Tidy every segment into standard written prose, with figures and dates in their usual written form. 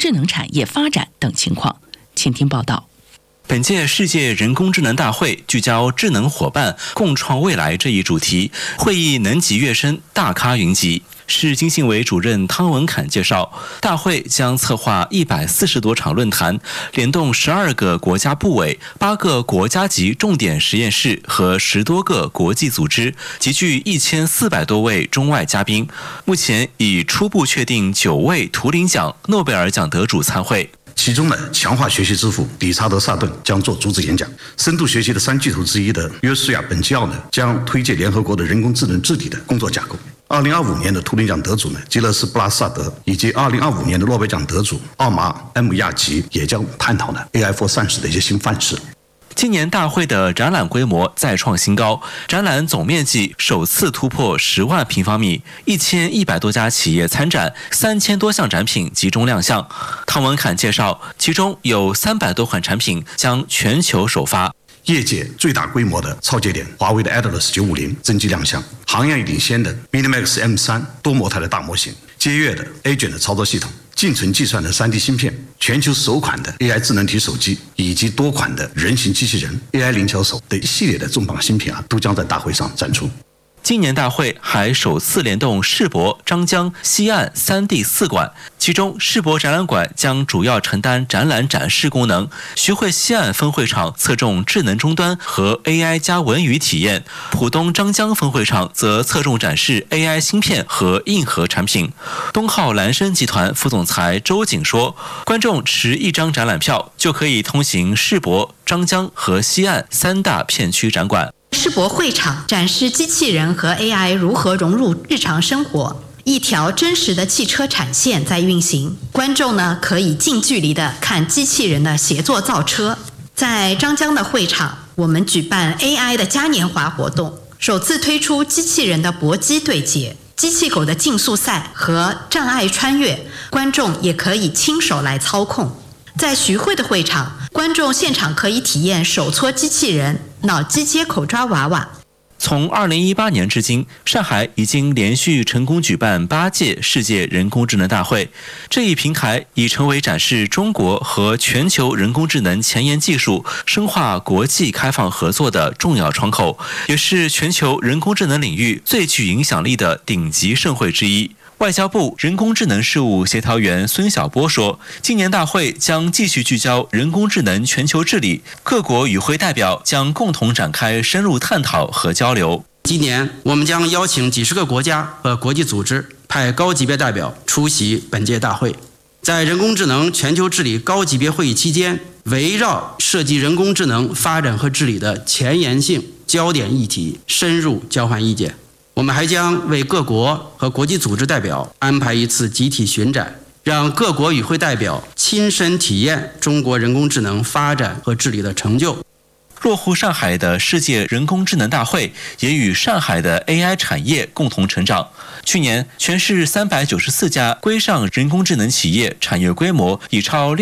智能产业发展等情况。请听报道。 本届世界人工智能大会聚焦智能伙伴共创未来这一主题，会议能级跃升，大咖云集。市经信委主任汤文侃介绍，大会将策划140多场论坛，联动12个国家部委、8个国家级重点实验室和10多个国际组织，集聚1400多位中外嘉宾。目前已初步确定9位图灵奖、诺贝尔奖得主参会。 其中呢，强化学习之父理查德·萨顿将做主旨演讲。深度学习的3巨头之一的约书亚·本基奥呢，将推介联合国的人工智能治理的工作架构。2025年的图灵奖得主呢，吉勒斯·布拉萨德以及2025年的诺贝尔奖得主奥马·M亚吉也将探讨呢 AI for Science 的一些新范式。 今年大会的展览规模再创新高，展览总面积首次突破10万平方米，1100多家企业参展，3000多项展品集中亮相。汤文侃介绍，其中有300多款产品将全球首发。 业界最大规模的超节点华为的 Atlas 950真机亮相，行业领先的 MiniMax M3 多模态的大模型，接跃的 A 卷的操作系统，近程计算的3D 芯片，全球首款的 AI 智能体手机，以及多款的人形机器人 AI 灵巧手的一系列的重磅芯片都将在大会上展出。 今年大会还首次联动世博、张江、西岸3D4馆，其中世博展览馆将主要承担展览展示功能，徐汇西岸分会场侧重智能终端和 AI 加文娱体验，浦东张江分会场则侧重展示 AI 芯片和硬核产品。东浩蓝参集团副总裁周景说，观众持1张展览票就可以通行世博、张江和西岸3大片区展馆。 世博会场展示机器人和 AI 如何融入日常生活，一条真实的汽车产线在运行，观众呢可以近距离的看机器人的协作造车。在张江的会场，我们举办 AI 的嘉年华活动，首次推出机器人的搏击对决、机器狗的竞速赛和障碍穿越，观众也可以亲手来操控。在徐汇的会场，观众现场可以体验手搓机器人、脑机接口抓娃娃。 从2018年至今，上海已经连续成功举办8届世界人工智能大会。这一平台已成为展示中国和全球人工智能前沿技术、深化国际开放合作的重要窗口，也是全球人工智能领域最具影响力的顶级盛会之一。外交部人工智能事务协调员孙晓波说，今年大会将继续聚焦人工智能全球治理，各国与会代表将共同展开深入探讨和交流。 今年我们将邀请几10个国家和国际组织派高级别代表出席本届大会。在人工智能全球治理高级别会议期间，围绕涉及人工智能发展和治理的前沿性焦点议题深入交换意见。我们还将为各国和国际组织代表安排一次集体巡展，让各国与会代表亲身体验中国人工智能发展和治理的成就。 落户上海的世界人工智能大会也与上海的 AI 产业共同成长。去年，全市394家规上人工智能企业产业规模已超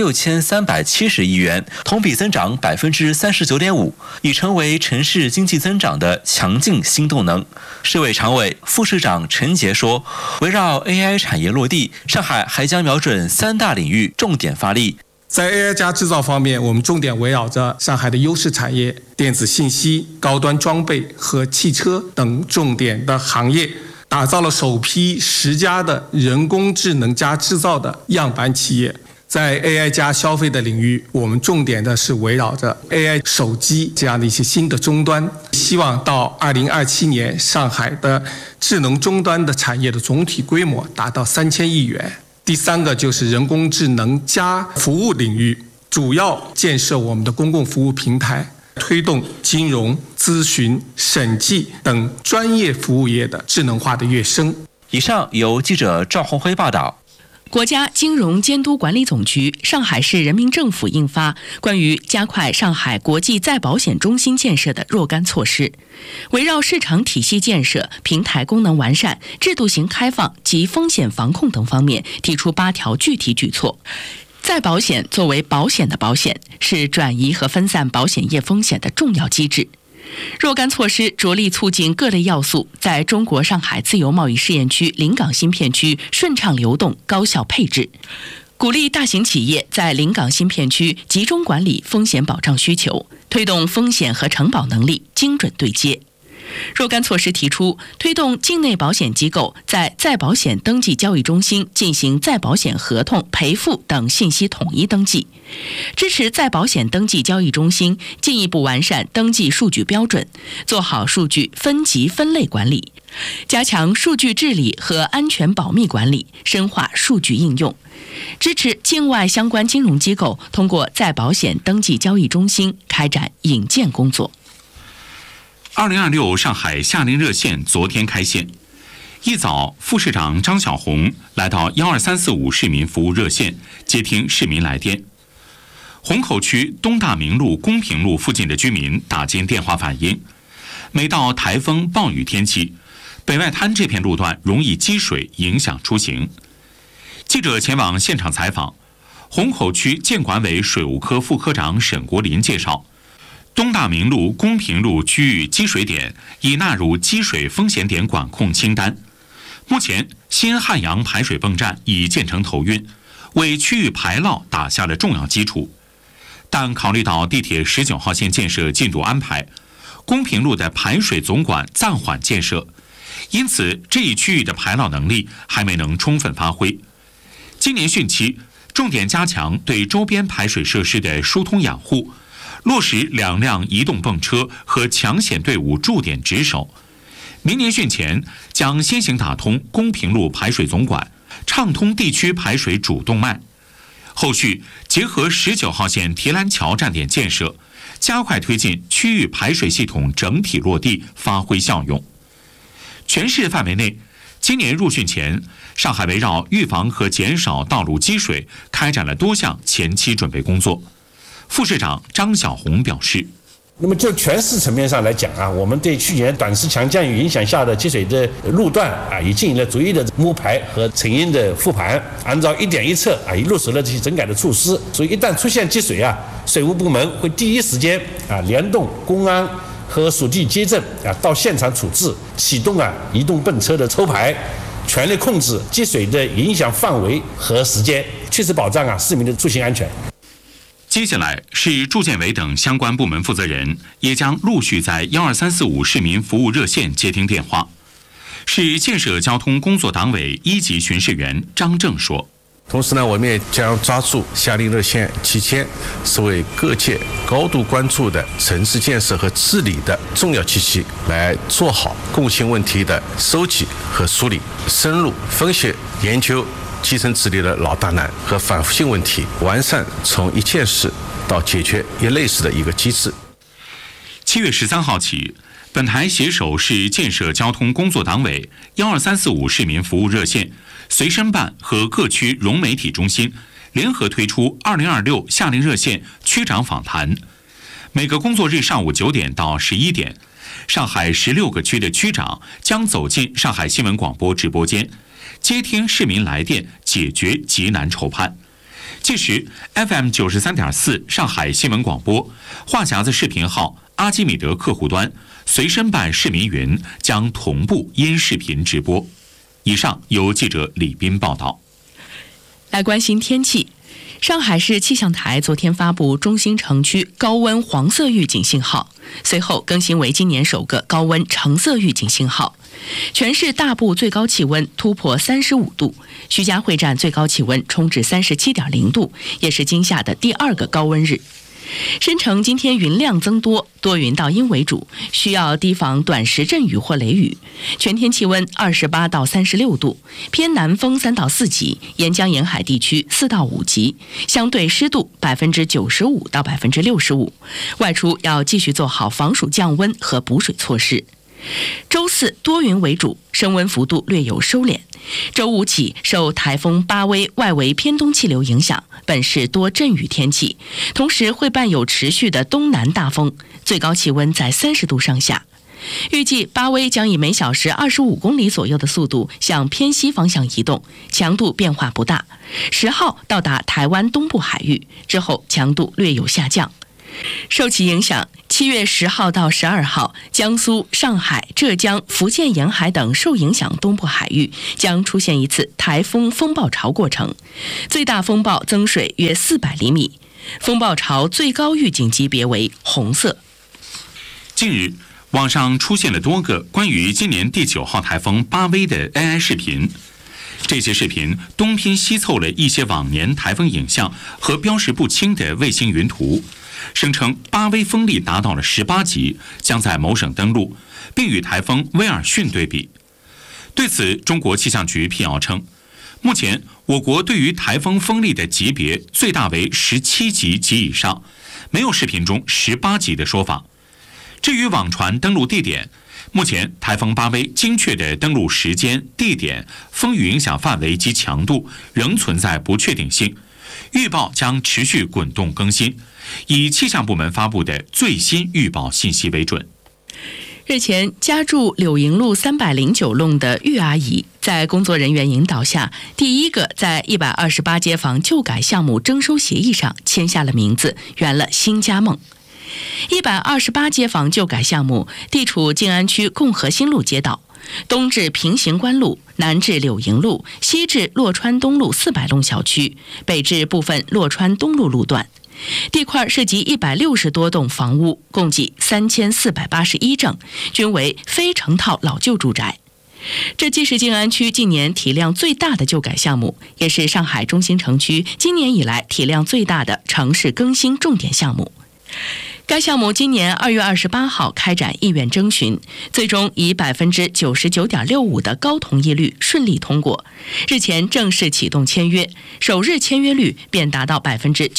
6370亿元，同比增长39.5%，已成为城市经济增长的强劲新动能。市委常委、副市长陈杰说，围绕 AI 产业落地，上海还将瞄准3大领域重点发力。 在 AI 加制造方面，我们重点围绕着上海的优势产业、电子信息、高端装备和汽车等重点的行业，打造了首批10家的人工智能加制造的样板企业。在 AI 加消费的领域，我们重点的是围绕着 AI 手机这样的一些新的终端，希望到2027年，上海的智能终端的产业的总体规模达到3000亿元。第3个就是人工智能加服务领域，主要建设我们的公共服务平台，推动金融、咨询、审计等专业服务业的智能化的跃升。 以上由记者赵红辉报道。 国家金融监督管理总局、上海市人民政府印发关于加快上海国际再保险中心建设的若干措施，围绕市场体系建设、平台功能完善、制度型开放及风险防控等方面提出8条具体举措。再保险作为保险的保险，是转移和分散保险业风险的重要机制。若干措施着力促进各类要素在中国上海自由贸易试验区临港新片区顺畅流动、高效配置。 鼓励大型企业在临港新片区集中管理风险保障需求，推动风险和承保能力精准对接。若干措施提出，推动境内保险机构在再保险登记交易中心进行再保险合同、赔付等信息统一登记，支持再保险登记交易中心进一步完善登记数据标准，做好数据分级分类管理，加强数据治理和安全保密管理，深化数据应用，支持境外相关金融机构通过再保险登记交易中心开展引荐工作。 2026上海夏令热线昨天开线，一早，副市长张小红来到12345市民服务热线接听市民来电。虹口区东大明路、公平路附近的居民打进电话反映，每到台风、暴雨天气，北外滩这片路段容易积水，影响出行。记者前往现场采访，虹口区建管委水务科副科长沈国林介绍，东大明路、公平路区域积水点已纳入积水风险点管控清单。目前，新汉阳排水泵站已建成投运，为区域排涝打下了重要基础。但考虑到地铁19号线建设进度安排，公平路的排水总管暂缓建设，因此这一区域的排涝能力还没能充分发挥。今年汛期，重点加强对周边排水设施的疏通养护，落实2辆移动泵车和抢险队伍驻点值守。明年汛前将先行打通公平路排水总管，畅通地区排水主动脉。后续结合19号线提篮桥站点建设，加快推进区域排水系统整体落地，发挥效用。全市范围内，今年入汛前，上海围绕预防和减少道路积水，开展了多项前期准备工作。副市长张小红表示， 那么就全市层面上来讲啊，我们对去年短时强降雨影响下的积水的路段啊，已进行了逐一的摸排和成因的复盘，按照一点一策啊，已落实了这些整改的措施。所以一旦出现积水啊，水务部门会第一时间啊联动公安和属地街镇啊到现场处置，启动啊移动泵车的抽排，全力控制积水的影响范围和时间，确实保障啊市民的出行安全。 接下来是住建委等相关部门负责人也将陆续在12345市民服务热线接听电话。市建设交通工作党委1级巡视员张正说， 同时呢，我们也将抓住夏令热线期间是为各界高度关注的城市建设和治理的重要期期，来做好共性问题的收集和梳理，深入分析研究基层治理的老大难和反复性问题，完善从一件事到解决一类事的一个机制。 7月13号起，本台携手市建设交通工作党委12345市民服务热线、随身办和各区融媒体中心联合推出2026夏令热线区长访谈。每个工作日上午9点到11点，上海16个区的区长将走进上海新闻广播直播间，接听市民来电，解决急难愁盼。届时 FM 93.4上海新闻广播、话匣子视频号、阿基米德客户端、随身办市民云将同步音视频直播。以上由记者李斌报道。 来关心天气。上海市气象台昨天发布中心城区高温黄色预警信号，随后更新为今年首个高温橙色预警信号。全市大部最高气温突破35度，徐家汇站最高气温冲至37.0度，也是今夏的第2个高温日。申城今天云量增多，多云到阴为主，需要提防短时阵雨或雷雨。全天气温28到36度，偏南风3到4级，沿江沿海地区4到5级，相对湿度95%到65%。外出要继续做好防暑降温和补水措施。周四多云为主，升温幅度略有收敛。周五起受台风巴威外围偏东气流影响，本市多阵雨天气，同时会伴有持续的东南大风，最高气温在30度上下。预计巴威将以每小时25公里左右的速度向偏西方向移动，强度变化不大。10号到达台湾东部海域之后，强度略有下降。受其影响，7 7月10号到12号，江苏、上海、浙江、福建沿海等受影响东部海域将出现一次台风风暴潮过程，最大风暴增水约400厘米，风暴潮最高预警级别为红色。 近日，网上出现了多个关于今年第9号台风巴威的 AI 视频。这些视频东拼西凑了一些往年台风影像和标识不清的卫星云图，声称巴威风力达到了18级，将在某省登陆，并与台风威尔逊对比。对此，中国气象局辟谣称，目前我国对于台风风力的级别最大为17级及以上，没有视频中18级的说法。至于网传登陆地点，目前台风巴威精确的登陆时间、地点、风雨影响范围及强度仍存在不确定性，预报将持续滚动更新，以气象部门发布的最新预报信息为准。 日前，家住柳营路309弄的玉阿姨，在工作人员引导下，第一个在128街坊旧改项目征收协议上签下了名字，圆了新家梦。128街坊旧改项目地处静安区共和新路街道，东至平行关路，南至柳营路，西至洛川东路400弄小区，北至部分洛川东路路段。地块涉及160多栋房屋，共计3481正，均为非成套老旧住宅。这既是静安区近年体量最大的旧改项目，也是上海中心城区今年以来体量最大的城市更新重点项目。该项目今年2月28号开展意愿征询，最终以99.65%的高同意率顺利通过，日前正式启动签约，首日签约率便达到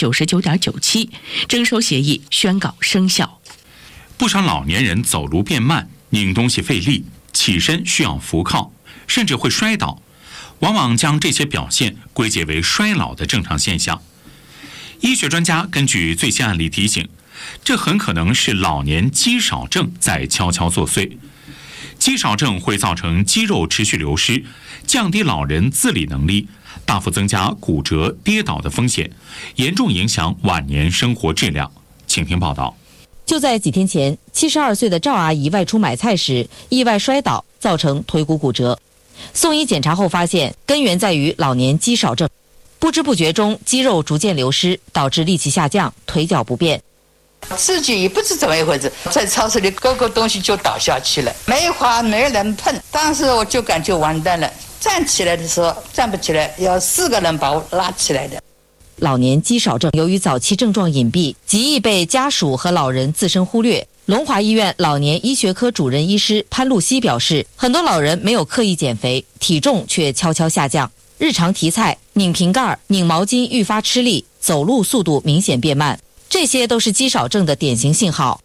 99.97%，征收协议宣告生效。 不少老年人走路变慢，拧东西费力，起身需要扶靠，甚至会摔倒，往往将这些表现归结为衰老的正常现象。医学专家根据最新案例提醒，这很可能是老年肌少症在悄悄作祟。肌少症会造成肌肉持续流失，降低老人自理能力，大幅增加骨折、跌倒的风险，严重影响晚年生活质量。请听报道。 就在几天前，72岁的赵阿姨外出买菜时意外摔倒，造成腿骨骨折。送医检查后发现，根源在于老年肌少症。不知不觉中，肌肉逐渐流失，导致力气下降，腿脚不便。 自己也不知怎么一回事，在超市里各个东西就倒下去了，没花没人碰，当时我就感觉完蛋了。站起来的时候站不起来，要4个人把我拉起来的。 老年肌少症由于早期症状隐蔽，极易被家属和老人自身忽略。龙华医院老年医学科主任医师潘露西表示，很多老人没有刻意减肥，体重却悄悄下降。日常提菜、拧瓶盖、拧毛巾愈发吃力，走路速度明显变慢，这些都是肌少症的典型信号。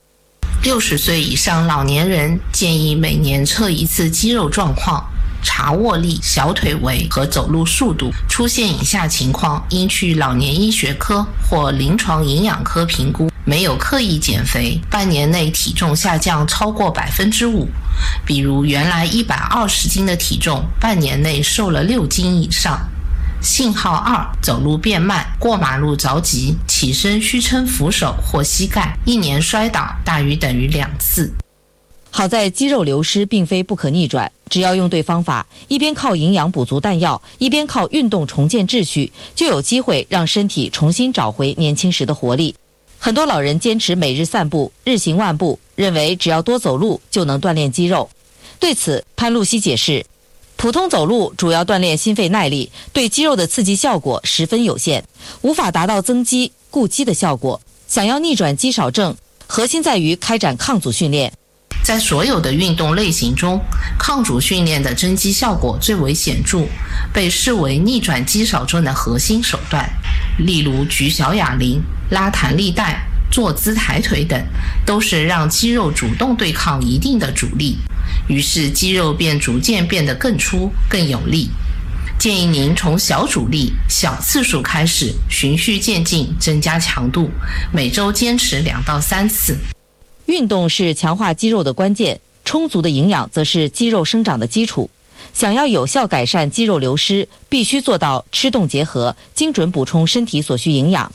60岁以上老年人建议每年测一次肌肉状况，查握力、小腿围和走路速度。出现以下情况，应去老年医学科或临床营养科评估。没有刻意减肥，半年内体重下降超过5%，比如原来120斤的体重，半年内瘦了6斤以上。信号2，走路变慢，过马路着急，起身需撑扶手或膝盖，1年摔倒大于等于2次。 好在肌肉流失并非不可逆转，只要用对方法，一边靠营养补足弹药，一边靠运动重建秩序，就有机会让身体重新找回年轻时的活力。很多老人坚持每日散步、日行万步，认为只要多走路就能锻炼肌肉。对此，潘露西解释，普通走路主要锻炼心肺耐力，对肌肉的刺激效果十分有限，无法达到增肌、固肌的效果。想要逆转肌少症，核心在于开展抗阻训练。 在所有的运动类型中，抗阻训练的增肌效果最为显著，被视为逆转肌少症的核心手段。例如举小哑铃、拉弹力带、坐姿抬腿等，都是让肌肉主动对抗一定的阻力，于是肌肉便逐渐变得更粗、更有力。建议您从小阻力、小次数开始，循序渐进增加强度，每周坚持2到3次。 运动是强化肌肉的关键，充足的营养则是肌肉生长的基础。想要有效改善肌肉流失，必须做到吃动结合，精准补充身体所需营养。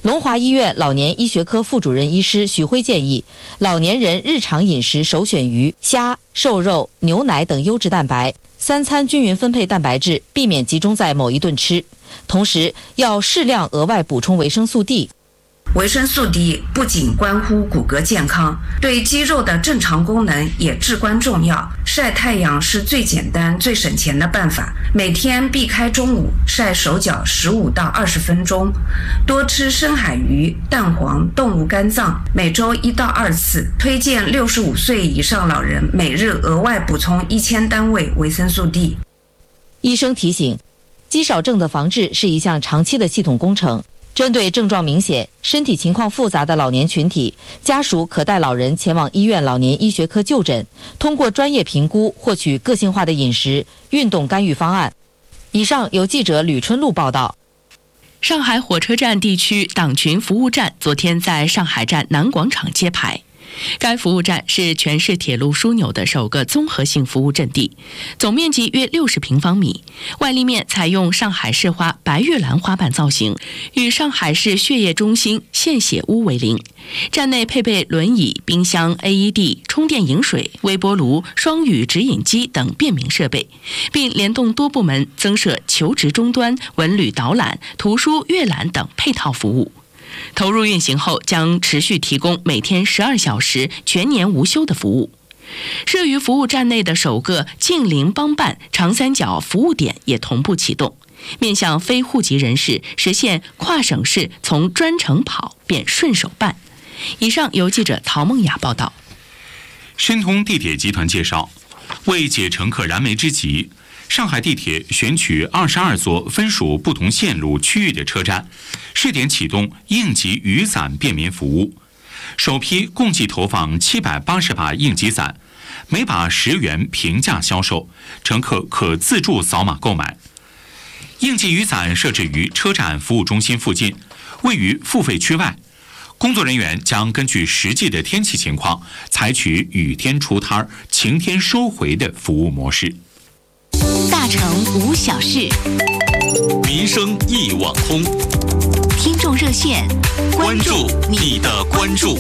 龙华医院老年医学科副主任医师许辉建议，老年人日常饮食首选鱼、虾、瘦肉、牛奶等优质蛋白，3餐均匀分配蛋白质，避免集中在某一顿吃。同时，要适量额外补充维生素 D。 维生素 D 不仅关乎骨骼健康，对肌肉的正常功能也至关重要。晒太阳是最简单、最省钱的办法，每天避开中午晒手脚15到20分钟，多吃深海鱼、蛋黄、动物肝脏，每周1到2次。推荐65岁以上老人每日额外补充1000单位维生素 D。 医生提醒，肌少症的防治是一项长期的系统工程。针对症状明显、身体情况复杂的老年群体，家属可带老人前往医院老年医学科就诊，通过专业评估获取个性化的饮食、运动干预方案。以上由记者吕春露报道。 上海火车站地区党群服务站昨天在上海站南广场揭牌。该服务站是全市铁路枢纽的首个综合性服务阵地，总面积约60平方米，外立面采用上海市花白玉兰花瓣造型，与上海市血液中心献血屋为邻。站内配备轮椅、冰箱、AED、充电饮水、微波炉、双语指引机等便民设备，并联动多部门增设求职终端、文旅导览、图书阅览等配套服务。投入运行后，将持续提供每天12小时、全年无休的服务。设于服务站内的首个近邻帮办长三角服务点也同步启动，面向非户籍人士实现跨省市从专程跑变顺手办。以上由记者陶梦雅报道。 申通地铁集团介绍，为解乘客燃眉之急，上海地铁选取22座分属不同线路区域的车站，试点启动应急雨伞便民服务。首批共计投放780把应急伞，每把10元平价销售，乘客可自助扫码购买。应急雨伞设置于车站服务中心附近，位于付费区外。工作人员将根据实际的天气情况，采取雨天出摊、晴天收回的服务模式。 大城无小事， 民生一网通， 听众热线， 关注你的关注。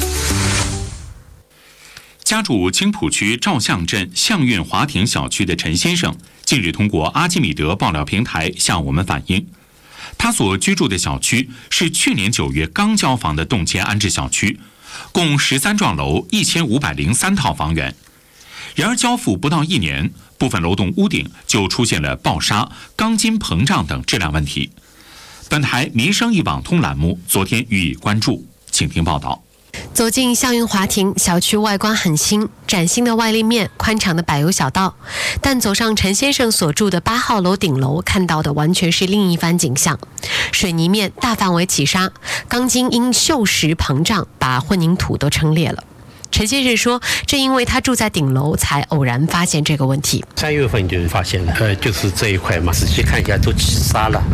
家住青浦区照相镇象运华庭小区的陈先生，近日通过阿基米德爆料平台向我们反映，他所居住的小区是去年9月刚交房的动迁安置小区，共13幢楼1503套房源。然而交付不到1年，部分楼栋屋顶就出现了爆沙、钢筋膨胀等质量问题。本台民生一网通栏目昨天予以关注，请听报道。 走进象运华庭小区，外观很新，崭新的外立面，宽敞的柏油小道。但走上陈先生所住的8号楼顶楼，看到的完全是另一番景象。水泥面大范围起沙，钢筋因锈蚀膨胀，把混凝土都撑裂了。陈先生说，正因为他住在顶楼，才偶然发现这个问题。 3月份就发现了，就是这一块嘛，仔细看一下都起沙了。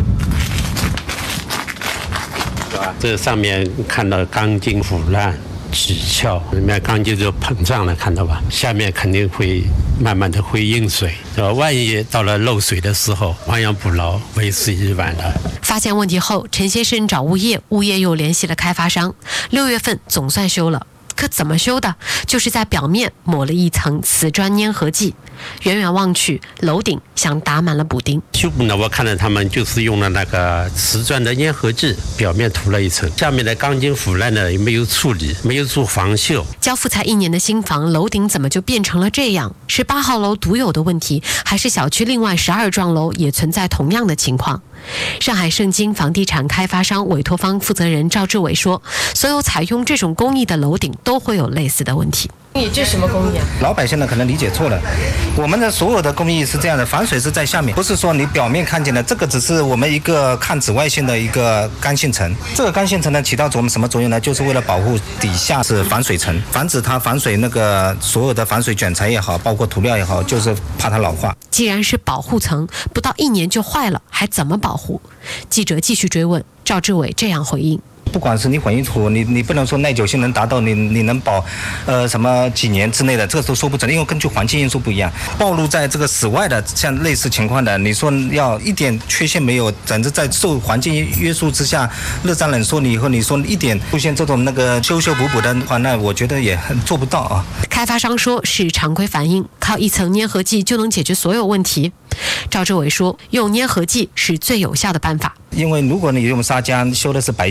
这上面看到钢筋腐烂起翘，里面钢筋就膨胀了，看到吧？下面肯定会慢慢的会印水，万一到了漏水的时候，亡羊补牢，为时已晚了。 发现问题后，陈先生找物业，物业又联系了开发商，6月份总算修了。可怎么修的？就是在表面抹了一层瓷砖粘合剂，远远望去，楼顶像打满了补丁。 修补呢，我看到他们就是用了那个瓷砖的粘合剂，表面涂了一层，下面的钢筋腐烂呢也没有处理，没有做防锈。 交付才1年的新房，楼顶怎么就变成了这样？是8号楼独有的问题，还是小区另外12幢楼也存在同样的情况？上海盛京房地产开发商委托方负责人赵志伟说，所有采用这种工艺的楼顶都会有类似的问题。 你这什么工艺啊？老百姓呢可能理解错了，我们的所有的工艺是这样的，防水是在下面，不是说你表面看见的，这个只是我们一个抗紫外线的一个干性层。这个干性层呢起到什么作用呢？就是为了保护底下是防水层，防止它防水那个所有的防水卷材也好，包括涂料也好，就是怕它老化。 既然是保护层，不到1年就坏了，还怎么保护？记者继续追问，赵志伟这样回应： 不管是你混凝土，你不能说耐久性能达到你能保什么几年之内的，这个都说不准，因为根据环境因素不一样。暴露在这个室外的像类似情况的，你说要一点缺陷没有，甚至在受环境约束之下，热胀冷缩你以后，你说一点出现这种那个修补的话，那我觉得也做不到啊。 开发商说是常规反应，靠一层粘合剂就能解决所有问题。赵志伟说，用粘合剂是最有效的办法。 因为如果你用砂浆修的是白